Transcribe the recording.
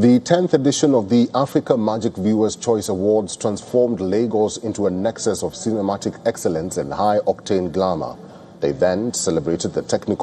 The 10th edition of the Africa Magic Viewers' Choice Awards transformed Lagos into a nexus of cinematic excellence and high-octane glamour. The event celebrated the technical